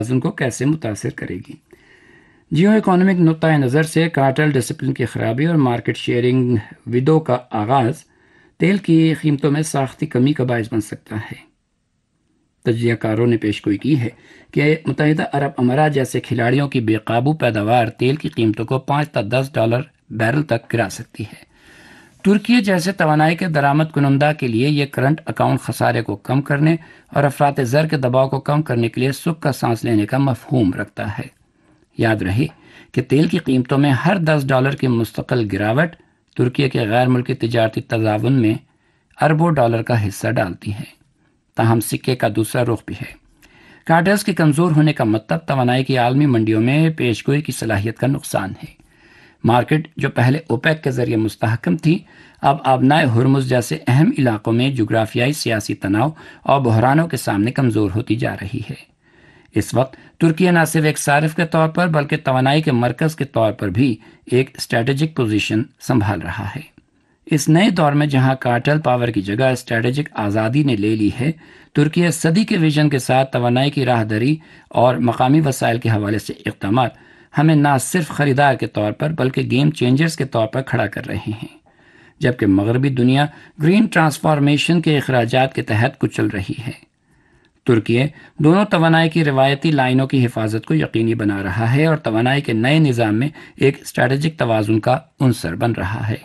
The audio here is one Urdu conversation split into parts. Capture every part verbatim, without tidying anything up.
توازن کو کیسے متاثر کرے گی۔ جیو اکانومک نقطۂ نظر سے کارٹل ڈسپلن کی خرابی اور مارکیٹ شیئرنگ ودو کا آغاز تیل کی قیمتوں میں ساختی کمی کا باعث بن سکتا ہے۔ تجزیہ کاروں نے پیشگوئی کی ہے کہ متحدہ عرب امارات جیسے کھلاڑیوں کی بے قابو پیداوار تیل کی قیمتوں کو پانچ تا دس ڈالر بیرل تک گرا سکتی ہے۔ ترکی جیسے توانائی کے درآمد کنندہ کے لیے یہ کرنٹ اکاؤنٹ خسارے کو کم کرنے اور افراط زر کے دباؤ کو کم کرنے کے لیے سکھ کا سانس لینے کا مفہوم رکھتا ہے۔ یاد رہے کہ تیل کی قیمتوں میں ہر دس ڈالر کی مستقل گراوٹ ترکی کے غیر ملکی تجارتی تعاون میں اربوں ڈالر کا حصہ ڈالتی ہے۔ تاہم سکے کا دوسرا رخ بھی ہے۔ کارٹلز کے کمزور ہونے کا مطلب توانائی کی عالمی منڈیوں میں پیشگوئی کی صلاحیت کا نقصان ہے۔ مارکیٹ جو پہلے اوپیک کے ذریعے مستحکم تھی، اب آبنائے ہرمز جیسے اہم علاقوں میں جغرافیائی سیاسی تناؤ اور بحرانوں کے سامنے کمزور ہوتی جا رہی ہے۔ اس وقت ترکی نہ صرف ایک صارف کے طور پر بلکہ توانائی کے مرکز کے طور پر بھی ایک اسٹریٹجک پوزیشن سنبھال رہا ہے۔ اس نئے دور میں جہاں کارٹل پاور کی جگہ اسٹریٹجک آزادی نے لے لی ہے، ترکی صدی کے ویژن کے ساتھ توانائی کی راہداری اور مقامی وسائل کے حوالے سے اقدامات ہمیں نہ صرف خریدار کے طور پر بلکہ گیم چینجرز کے طور پر کھڑا کر رہے ہیں، جبکہ مغربی دنیا گرین ٹرانسفارمیشن کے اخراجات کے تحت کچل رہی ہے۔ ترکی دونوں توانائی کی روایتی لائنوں کی حفاظت کو یقینی بنا رہا ہے اور توانائی کے نئے نظام میں ایک اسٹریٹجک توازن کا عنصر بن رہا ہے۔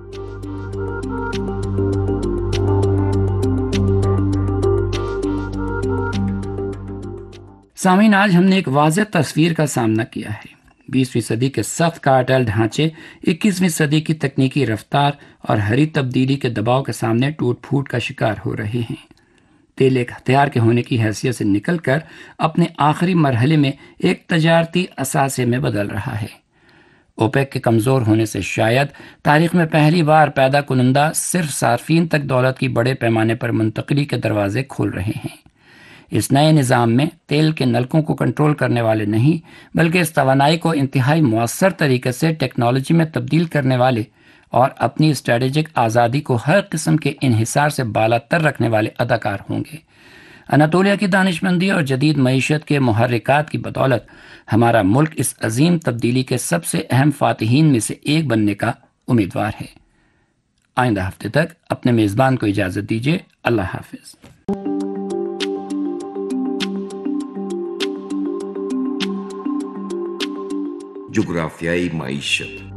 سامعین، آج ہم نے ایک واضح تصویر کا سامنا کیا ہے۔ بیسویں صدی کے سخت کارٹل ڈھانچے اکیسویں صدی کی تکنیکی رفتار اور ہری تبدیلی کے دباؤ کے سامنے ٹوٹ پھوٹ کا شکار ہو رہے ہیں۔ تیل ایک ہتھیار کے ہونے کی حیثیت سے نکل کر اپنے آخری مرحلے میں ایک تجارتی اثاثے میں بدل رہا ہے۔ اوپیک کے کمزور ہونے سے شاید تاریخ میں پہلی بار پیدا کنندہ صرف صارفین تک دولت کی بڑے پیمانے پر منتقلی کے دروازے کھول رہے ہیں۔ اس نئے نظام میں تیل کے نلکوں کو کنٹرول کرنے والے نہیں بلکہ اس توانائی کو انتہائی مؤثر طریقے سے ٹیکنالوجی میں تبدیل کرنے والے اور اپنی اسٹریٹجک آزادی کو ہر قسم کے انحصار سے بالا تر رکھنے والے اداکار ہوں گے۔ اناطولیہ کی دانش مندی اور جدید معیشت کے محرکات کی بدولت ہمارا ملک اس عظیم تبدیلی کے سب سے اہم فاتحین میں سے ایک بننے کا امیدوار ہے۔ آئندہ ہفتے تک اپنے میزبان کو اجازت دیجیے۔ اللہ حافظ۔ جغرافیائی معیشت